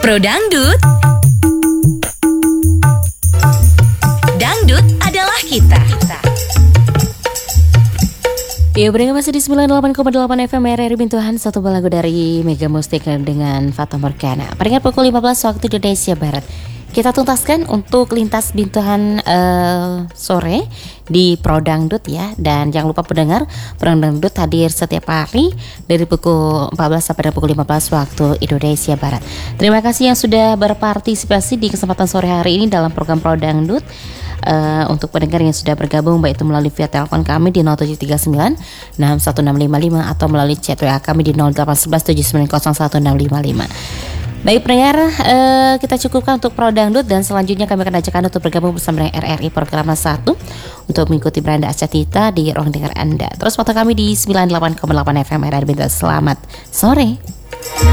Pro Dangdut. Dangdut adalah kita. Ya, berdengar masih di 98,8 FM RRI Bintuhan. Satu lagu dari Mega Mustik dengan Fata Morgana. Peringkat pukul 15 waktu Indonesia Barat. Kita tuntaskan untuk lintas Bintuhan sore di Pro Dangdut ya. Dan jangan lupa pendengar, Pro Dangdut hadir setiap hari dari pukul 14 sampai pukul 15 waktu Indonesia Barat. Terima kasih yang sudah berpartisipasi di kesempatan sore hari ini dalam program Pro Dangdut. Untuk pendengar yang sudah bergabung baik itu melalui via telepon kami di 0739 61655 atau melalui chat WA kami di 0811 7901 655. Baik pendengar, kita cukupkan untuk Pro Dangdut dan selanjutnya kami akan ajak Anda untuk bergabung bersama dengan RRI Program 1 untuk mengikuti Beranda Acatita di ruang dengar Anda. Terus foto kami di 98,8 FM RRI Bintuhan. Selamat sore.